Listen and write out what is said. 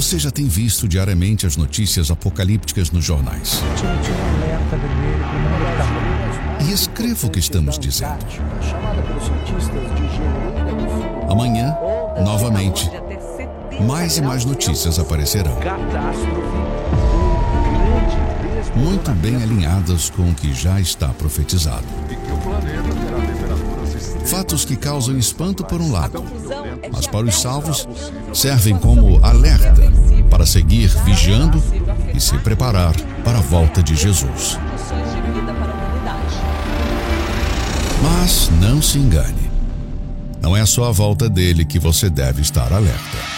Você já tem visto diariamente as notícias apocalípticas nos jornais. E escreva o que estamos dizendo. Amanhã, novamente, mais e mais notícias aparecerão. Muito bem alinhadas com o que já está profetizado. Fatos que causam espanto por um lado, mas para os salvos servem como alerta para seguir vigiando e se preparar para a volta de Jesus. Mas não se engane, não é só a volta dele que você deve estar alerta.